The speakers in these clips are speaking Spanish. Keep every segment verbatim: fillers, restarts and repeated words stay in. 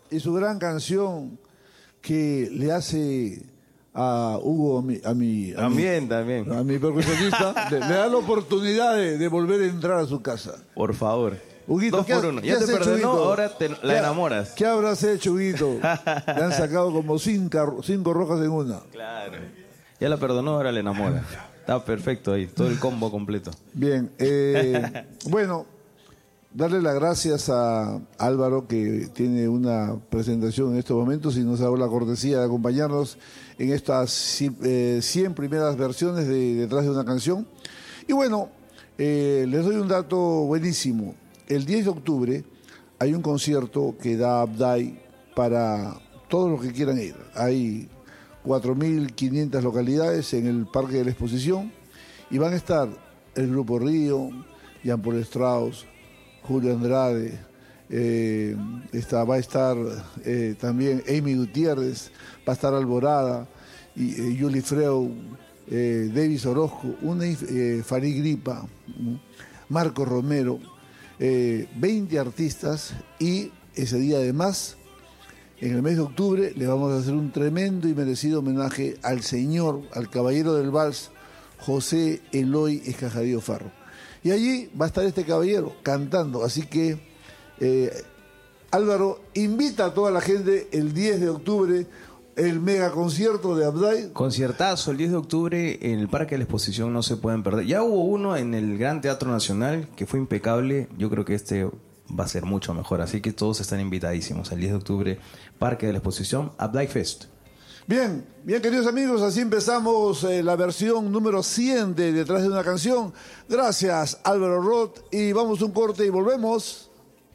y su gran canción que le hace a Hugo, a mi, a mi, a También, mi, también. a mi percusionista, le, le da la oportunidad de, de volver a entrar a su casa. Por favor. Huguito, Dos ¿qué por has- uno. qué Ya has te hecho, perdonó, Huguito? ahora te, ¿Qué la ha- enamoras. ¿Qué habrás hecho, Huguito? Le han sacado como cinco, cinco rojas en una. Claro. Ya la perdonó, ahora la enamora. Está perfecto ahí, todo el combo completo. Bien, eh, bueno, darle las gracias a Álvaro, que tiene una presentación en estos momentos y nos ha dado la cortesía de acompañarnos en estas eh, cien primeras versiones de Detrás de una canción. Y bueno, eh, les doy un dato buenísimo. El diez de octubre hay un concierto que da Abday para todos los que quieran ir. Hay cuatro mil quinientas localidades en el Parque de la Exposición y van a estar el Grupo Río, Jean Paul Strauss, Julio Andrade, eh, está, va a estar eh, también Amy Gutiérrez, va a estar Alborada, y, eh, Yuli Freud, eh, Davis Orozco, una, eh, Farid Gripa, Marco Romero, eh, veinte artistas, y ese día además, en el mes de octubre, le vamos a hacer un tremendo y merecido homenaje al señor, al caballero del vals, José Eloy Escajadillo Farro. Y allí va a estar este caballero cantando, así que eh, Álvaro invita a toda la gente el diez de octubre, el mega concierto de Abday. Conciertazo el diez de octubre en el Parque de la Exposición, no se pueden perder. Ya hubo uno en el Gran Teatro Nacional que fue impecable, yo creo que este va a ser mucho mejor, así que todos están invitadísimos el diez de octubre, Parque de la Exposición, Abday Fest. Bien, bien queridos amigos, así empezamos eh, la versión número cien de Detrás de una canción. Gracias Álvaro Roth, y vamos a un corte y volvemos.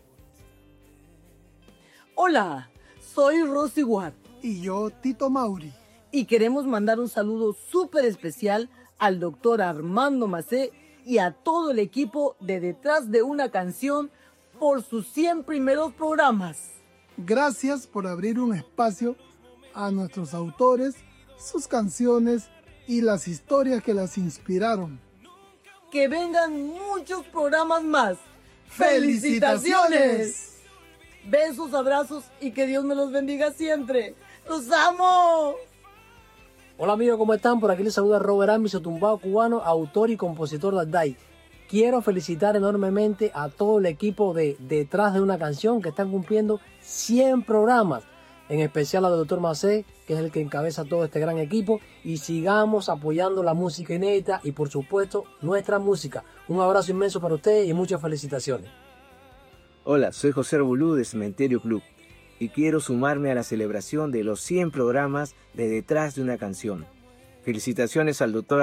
Hola, soy Rosy Watt Y yo, Tito Mauri. y queremos mandar un saludo súper especial al doctor Armando Macé y a todo el equipo de Detrás de una canción por sus cien primeros programas. Gracias por abrir un espacio a nuestros autores, sus canciones y las historias que las inspiraron. Que vengan muchos programas más. ¡Felicitaciones! Besos, abrazos y que Dios me los bendiga siempre. ¡Los amo! Hola amigos, ¿cómo están? Por aquí les saluda Robert Amiso, tumbado cubano, autor y compositor de Abday. Quiero felicitar enormemente a todo el equipo de Detrás de una canción que están cumpliendo cien programas. En especial al doctor Macé, que es el que encabeza todo este gran equipo. Y sigamos apoyando la música inédita y por supuesto nuestra música. Un abrazo inmenso para ustedes y muchas felicitaciones. Hola, soy José Arbulú de Cementerio Club y quiero sumarme a la celebración de los cien programas de Detrás de una canción. Felicitaciones al doctor